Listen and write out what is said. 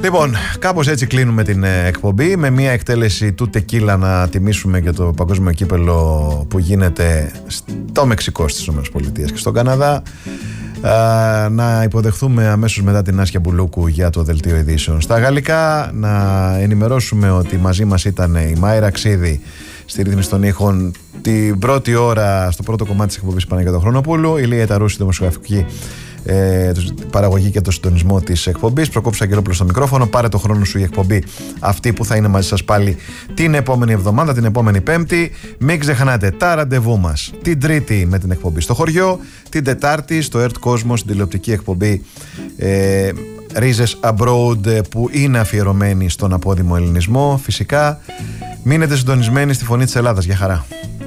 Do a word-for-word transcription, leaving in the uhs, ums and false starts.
Λοιπόν, κάπως έτσι κλείνουμε την εκπομπή με μια εκτέλεση του τεκίλα να τιμήσουμε για το παγκόσμιο κύπελο που γίνεται στο Μεξικό, στις ΗΠΑ και στον Καναδά. Uh, να υποδεχθούμε αμέσως μετά την Άσια Μπουλούκου για το δελτίο ειδήσεων στα γαλλικά. Να ενημερώσουμε ότι μαζί μας ήταν η Μάιρα Ξίδη στη ρύθμιση των ήχων την πρώτη ώρα στο πρώτο κομμάτι της εκπομπής Παναγιώτα Χρονοπούλου, η Λία Ταρούση, δημοσιογραφική ε, παραγωγή και το συντονισμό της εκπομπής, Προκόπης Αγγελόπουλος στο μικρόφωνο. Πάρε το χρόνο σου η εκπομπή αυτή που θα είναι μαζί σας πάλι την επόμενη εβδομάδα, την επόμενη Πέμπτη. Μην ξεχνάτε τα ραντεβού μας την Τρίτη με την εκπομπή στο χωριό, την Τετάρτη στο Earth Cosmos, την τηλεοπτική εκπομπή ε, Ρίζες Abroad που είναι αφιερωμένη στον απόδημο ελληνισμό. Φυσικά μείνετε συντονισμένοι στη Φωνή της Ελλάδας. Για χαρά.